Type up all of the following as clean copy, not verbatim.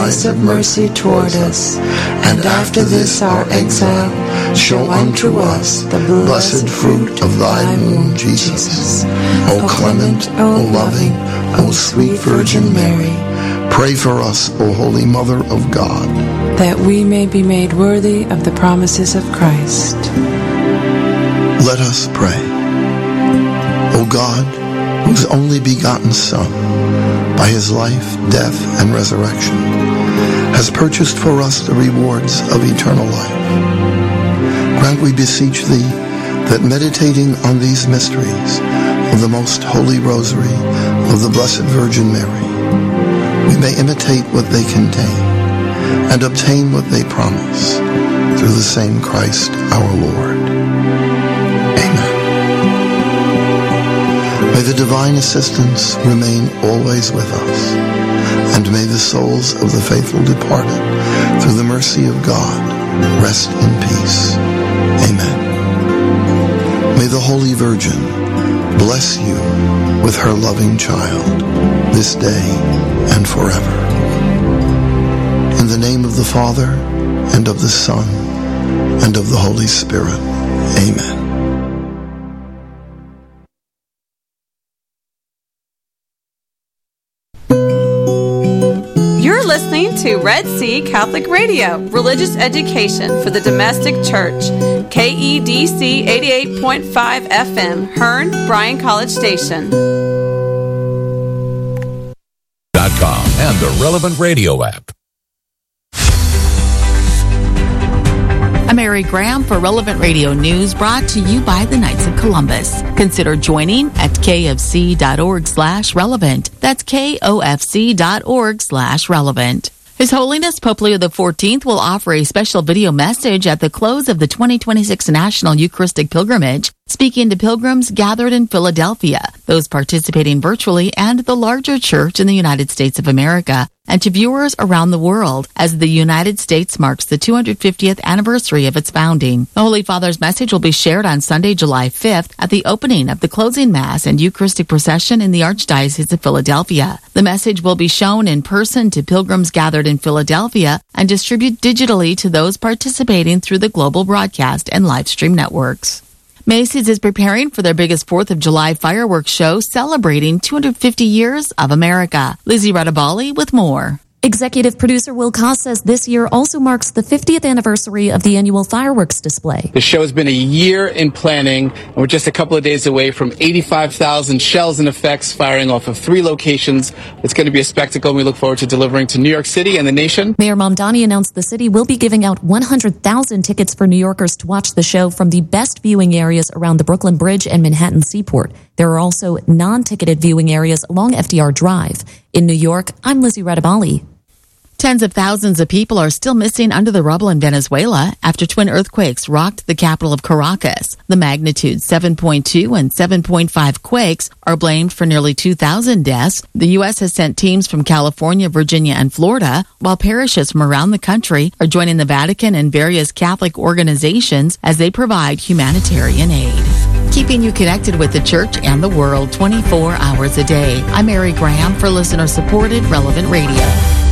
eyes of mercy toward us, and after this our exile, show unto us the blessed fruit of thy womb, Jesus. O clement, O loving, O sweet Virgin Mary, pray for us, O Holy Mother of God, that we may be made worthy of the promises of Christ. Let us pray. O God, whose only begotten Son, by his life, death, and resurrection, has purchased for us the rewards of eternal life, grant, we beseech thee, that meditating on these mysteries of the most holy rosary of the Blessed Virgin Mary, we may imitate what they contain and obtain what they promise, through the same Christ our Lord. Amen. May the divine assistance remain always with us, and may the souls of the faithful departed, through the mercy of God, rest in peace. Amen. May the Holy Virgin bless you with her loving child, this day and forever. In the name of the Father, and of the Son, and of the Holy Spirit. Amen. You're listening to Red Sea Catholic Radio, religious education for the domestic church. KEDC 88.5 FM, Hearn, Bryan College Station. .com and the Relevant Radio app. I'm Mary Graham for Relevant Radio News, brought to you by the Knights of Columbus. Consider joining at kfc.org/relevant. That's kofc.org/relevant. His Holiness Pope Leo XIV will offer a special video message at the close of the 2026 National Eucharistic Pilgrimage, speaking to pilgrims gathered in Philadelphia, those participating virtually, and the larger church in the United States of America, and to viewers around the world as the United States marks the 250th anniversary of its founding. The Holy Father's message will be shared on Sunday, July 5th at the opening of the closing Mass and Eucharistic procession in the Archdiocese of Philadelphia. The message will be shown in person to pilgrims gathered in Philadelphia and distributed digitally to those participating through the global broadcast and live stream networks. Macy's is preparing for their biggest 4th of July fireworks show, celebrating 250 years of America. Lizzie Radabali with more. Executive producer Will Koss says this year also marks the 50th anniversary of the annual fireworks display. The show has been a year in planning, and we're just a couple of days away from 85,000 shells and effects firing off of 3 locations. It's going to be a spectacle, and we look forward to delivering to New York City and the nation. Mayor Mamdani announced the city will be giving out 100,000 tickets for New Yorkers to watch the show from the best viewing areas around the Brooklyn Bridge and Manhattan Seaport. There are also non-ticketed viewing areas along FDR Drive. In New York, I'm Lizzie Radabali. Tens of thousands of people are still missing under the rubble in Venezuela after twin earthquakes rocked the capital of Caracas. The magnitude 7.2 and 7.5 quakes are blamed for nearly 2,000 deaths. The U.S. has sent teams from California, Virginia, and Florida, while parishes from around the country are joining the Vatican and various Catholic organizations as they provide humanitarian aid. Keeping you connected with the church and the world 24 hours a day. I'm Mary Graham for listener-supported Relevant Radio.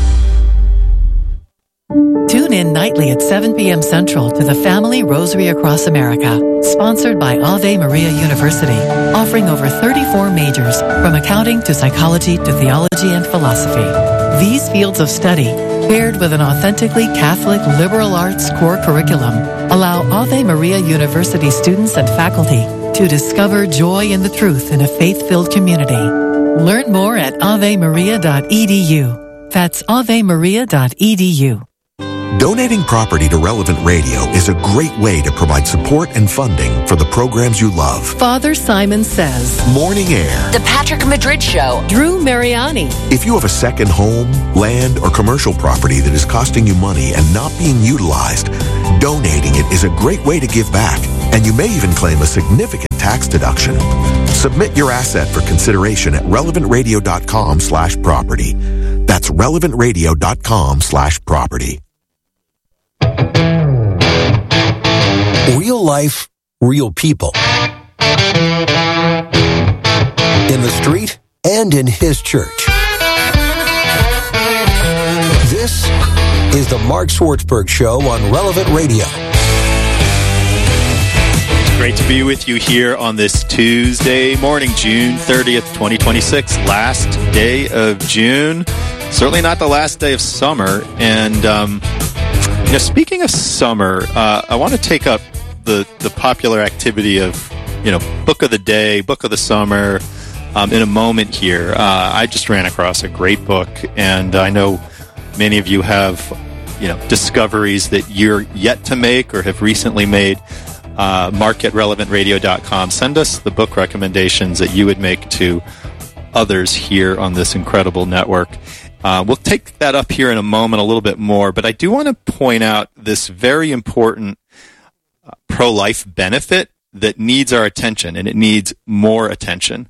Tune in nightly at 7 p.m. Central to the Family Rosary Across America, sponsored by Ave Maria University, offering over 34 majors, from accounting to psychology to theology and philosophy. These fields of study, paired with an authentically Catholic liberal arts core curriculum, allow Ave Maria University students and faculty to discover joy in the truth in a faith-filled community. Learn more at avemaria.edu. That's avemaria.edu. Donating property to Relevant Radio is a great way to provide support and funding for the programs you love. Father Simon Says, Morning Air, The Patrick Madrid Show, Drew Mariani. If you have a second home, land, or commercial property that is costing you money and not being utilized, donating it is a great way to give back, and you may even claim a significant tax deduction. Submit your asset for consideration at relevantradio.com/property. That's relevantradio.com/property. Real life, real people. In the street and in his church. This is the Mark Swartzberg Show on Relevant Radio. Great to be with you here on this Tuesday morning, June 30th, 2026, last day of June. Certainly not the last day of summer. And speaking of summer, I want to take up the popular activity of, book of the day, book of the summer in a moment here. I just ran across a great book, and I know many of you have, discoveries that you're yet to make or have recently made. Mark at relevantradio.com. Send us the book recommendations that you would make to others here on this incredible network. We'll take that up here in a moment a little bit more, but I do want to point out this very important pro-life benefit that needs our attention, and it needs more attention.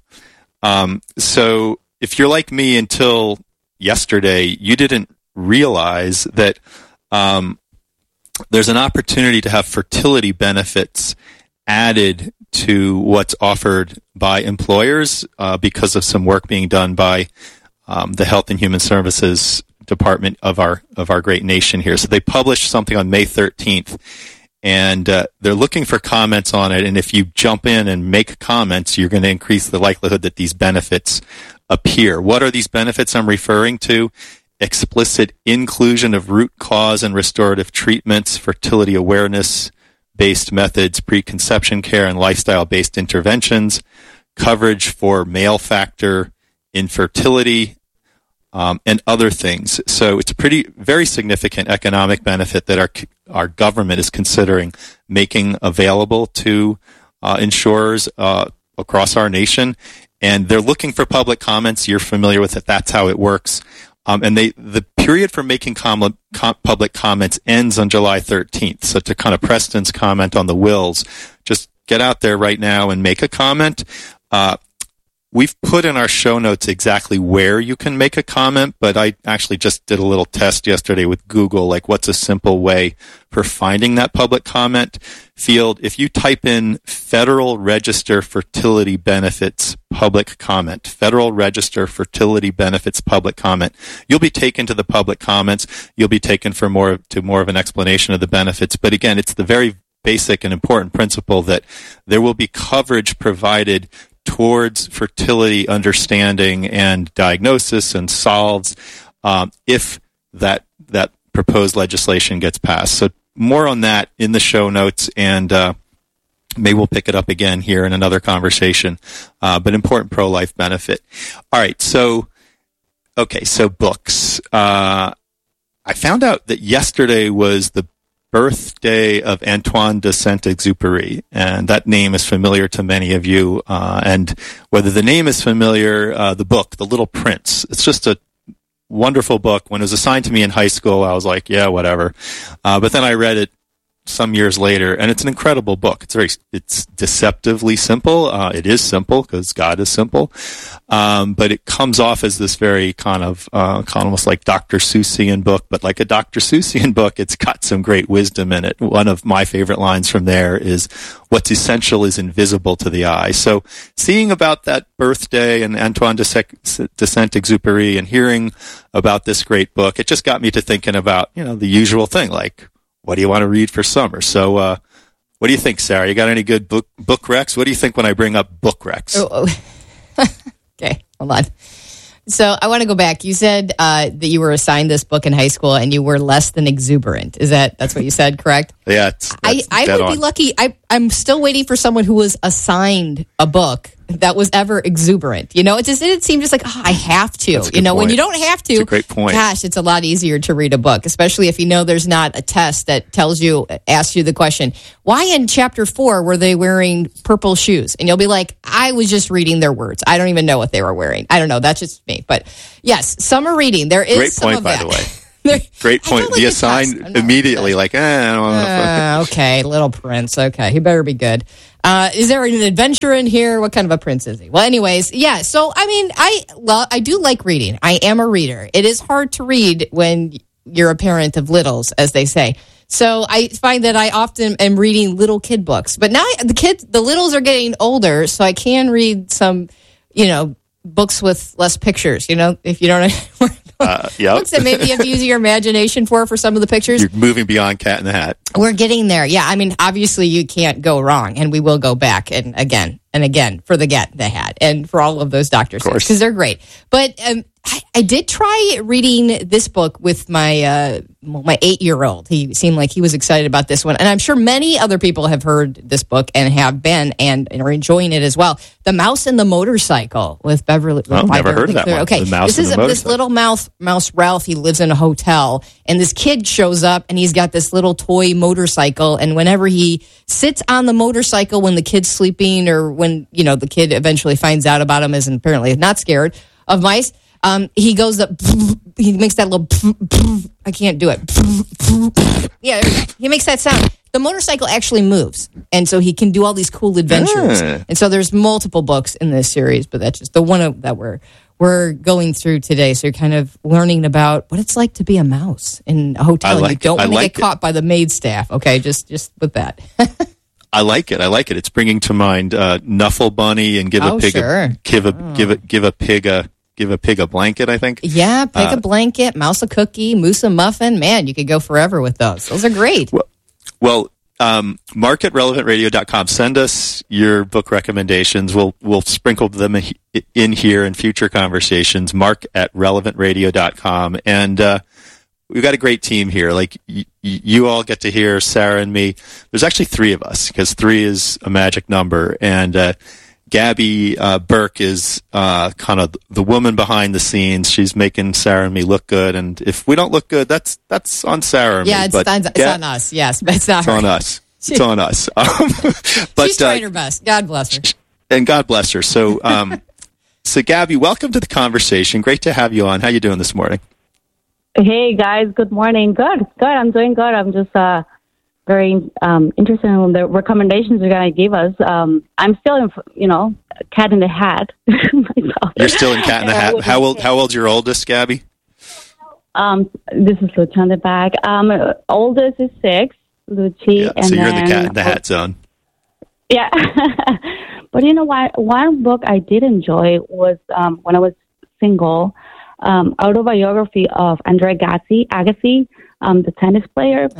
So if you're like me until yesterday, you didn't realize that there's an opportunity to have fertility benefits added to what's offered by employers because of some work being done by the Health and Human Services Department of our great nation here. So they published something on May 13th, and they're looking for comments on it. And if you jump in and make comments, you're going to increase the likelihood that these benefits appear. What are these benefits I'm referring to? Explicit inclusion of root cause and restorative treatments, fertility awareness-based methods, preconception care, and lifestyle-based interventions, coverage for male factor infertility, and other things. So it's a very significant economic benefit that our government is considering making available to insurers across our nation. And they're looking for public comments. You're familiar with it. That's how it works. And the period for making public comments ends on July 13th. So to kind of Preston's comment on the wills, just get out there right now and make a comment. We've put in our show notes exactly where you can make a comment, but I actually just did a little test yesterday with Google, like what's a simple way for finding that public comment field. If you type in Federal Register Fertility Benefits public comment, Federal Register Fertility Benefits public comment, you'll be taken to the public comments. You'll be taken for more of an explanation of the benefits. But again, it's the very basic and important principle that there will be coverage provided towards fertility understanding and diagnosis and solves if that proposed legislation gets passed. So more on that in the show notes, and maybe we'll pick it up again here in another conversation. But important pro-life benefit. All right, so books. I found out that yesterday was the birthday of Antoine de Saint-Exupéry, and that name is familiar to many of you. And whether the name is familiar, the book, The Little Prince, it's just a wonderful book. When it was assigned to me in high school, I was like, yeah, whatever. But then I read it some years later, and it's an incredible book. It's deceptively simple. It is simple because God is simple, but it comes off as this very kind of almost like Dr. Seussian book. But like a Dr. Seussian book, it's got some great wisdom in it. One of my favorite lines from there is, "What's essential is invisible to the eye." So, seeing about that birthday and Antoine de Saint-Exupéry and hearing about this great book, it just got me to thinking about the usual thing, like, what do you want to read for summer? So, what do you think, Sarah? You got any good book recs? What do you think when I bring up book recs? Okay, hold on. So I want to go back. You said that you were assigned this book in high school and you were less than exuberant. That's what you said, correct? Yeah. I would be lucky. I'm still waiting for someone who was assigned a book that was ever exuberant. It didn't seem just like, I have to. When you don't have to, that's a great point. Gosh, it's a lot easier to read a book, especially if there's not a test that asks you the question, why in chapter 4 were they wearing purple shoes? And you'll be like, I was just reading their words. I don't even know what they were wearing. I don't know. That's just me. But yes, summer reading, there is great some point, of by that. the way. Great point. The assigned immediately, like, I don't want to. Okay, Little Prince. Okay, he better be good. Is there an adventure in here? What kind of a prince is he? Well, anyways, yeah. So, I do like reading. I am a reader. It is hard to read when you're a parent of littles, as they say. So I find that I often am reading little kid books. But now the littles are getting older, so I can read some, books with less pictures. If you don't know Yep. Books that maybe you have to use your imagination for some of the pictures. You're moving beyond Cat in the Hat. We're getting there. Yeah, I mean, obviously you can't go wrong, and we will go back and again for the Cat in the Hat and for all of those Dr. Seuss because they're great. But I did try reading this book with my 8-year-old. He seemed like he was excited about this one, and I'm sure many other people have heard this book and have been and are enjoying it as well. The Mouse and the Motorcycle with Beverly. Never heard of that one. Okay, this is this little mouse Ralph. He lives in a hotel, and this kid shows up, and he's got this little toy motorcycle. And whenever he sits on the motorcycle when the kid's sleeping, or when the kid eventually finds out about him, is apparently not scared of mice. He goes up. He makes that little. I can't do it. Yeah, he makes that sound. The motorcycle actually moves, and so he can do all these cool adventures. And so there's multiple books in this series, but that's just the one that we're going through today. So you're kind of learning about what it's like to be a mouse in a hotel. You don't want to get caught by the maid staff. Okay, just with that. I like it. It's bringing to mind Knuffle Bunny and give a pig a blanket, I think. Yeah, pig a blanket, mouse a cookie, moose a muffin. Man, you could go forever with those. Those are great. Well, Mark at relevantradio.com. Send us your book recommendations. We'll sprinkle them in here in future conversations. Mark at relevantradio.com. And we've got a great team here. Like you all get to hear Sarah and me. There's actually 3 of us because 3 is a magic number. And Gabby Burke is kind of the woman behind the scenes. She's making Sarah and me look good, and if we don't look good, that's on Sarah and me. Yeah, it's on us. Yes, but it's not her. On us. It's on us. But she's trying her best. God bless her. And God bless her. So, so Gabby, welcome to the conversation. Great to have you on. How you doing this morning? Hey guys, good morning. Good. I'm doing good. I'm just very interested in the recommendations you're going to give us. I'm still in, Cat in the Hat myself. You're still in Cat in the Hat. How old's your oldest, Gabby? This is Lucia on the back. Oldest is 6, Lucy. Yeah, so you're in the Cat in the Hat zone. Yeah. But you know what? One book I did enjoy was when I was single, autobiography of Andre Agassi, the tennis player.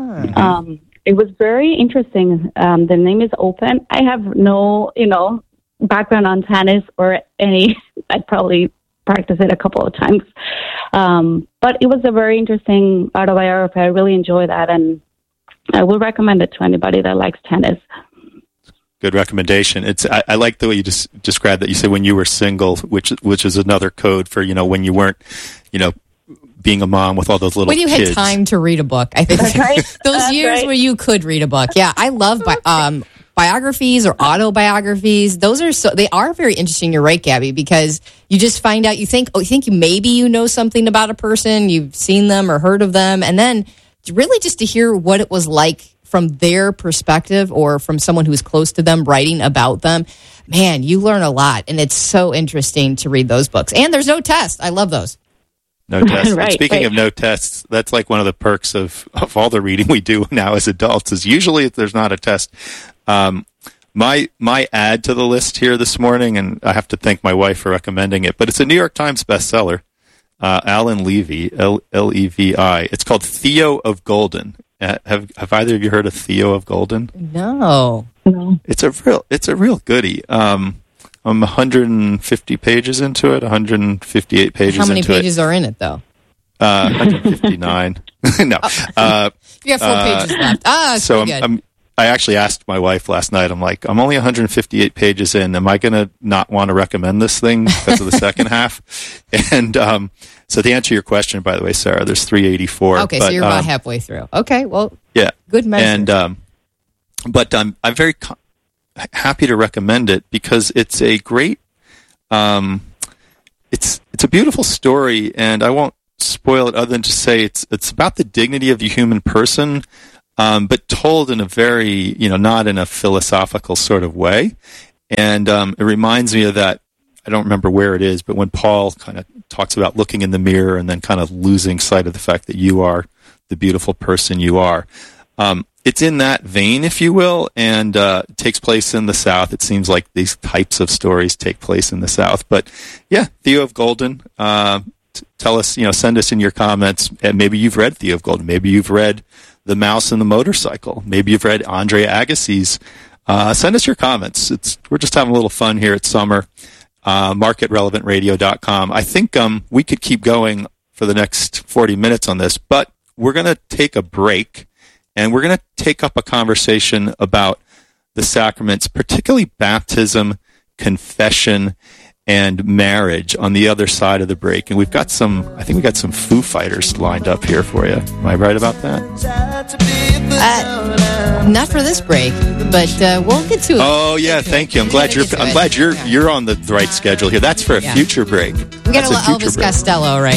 It was very interesting. The name is Open. I have no, background on tennis or any. I probably practiced it a couple of times. But it was a very interesting autobiography. I really enjoyed that, and I will recommend it to anybody that likes tennis. Good recommendation. I like the way you just described that. You said when you were single, which is another code for when you weren't, being a mom with all those little kids. When you had time to read a book, I think. Those years where you could read a book. Yeah, I love biographies or autobiographies. They are very interesting. You're right, Gabby, because you just find out, you think maybe you know something about a person, you've seen them or heard of them, and then really just to hear what it was like from their perspective or from someone who's close to them writing about them. Man, you learn a lot, and it's so interesting to read those books. And there's no test. I love those. No tests. Right, speaking of no tests, that's like one of the perks of all the reading we do now as adults is usually there's not a test. My add to the list here this morning, and I have to thank my wife for recommending it, but it's a New York Times bestseller. Alan Levy, Levi. It's called Theo of Golden. Have either of you heard of Theo of Golden? No. It's a real goodie. I'm 150 pages into it, 158 pages into it. How many pages are in it, though? 159. No. You got 4 pages left. So I actually asked my wife last night, I'm like, I'm only 158 pages in. Am I going to not want to recommend this thing because of the second half? And so to answer your question, by the way, Sarah, there's 384. Okay, so you're about halfway through. Okay, well, yeah, good measure. And, but I'm very happy to recommend it because it's a great, it's a beautiful story, and I won't spoil it other than to say it's about the dignity of the human person, but told in a very, not in a philosophical sort of way. And it reminds me of that, I don't remember where it is, but when Paul kind of talks about looking in the mirror and then kind of losing sight of the fact that you are the beautiful person you are. It's in that vein, if you will, and it takes place in the South. It seems like these types of stories take place in the South. But yeah, Theo of Golden, tell us, send us in your comments. And maybe you've read Theo of Golden. Maybe you've read The Mouse and the Motorcycle. Maybe you've read Andre Agassi's. Send us your comments. We're just having a little fun here at summer. Mark at relevantradio.com. I think we could keep going for the next 40 minutes on this, but we're going to take a break, and we're going to take up a conversation about the sacraments, particularly baptism, confession, and marriage on the other side of the break. And I think we got some Foo Fighters lined up here for you. Am I right about that? Not for this break, but we'll get to it. Oh yeah, thank you. I'm glad you're on the right schedule here. That's for a future break. We got a little Elvis Costello right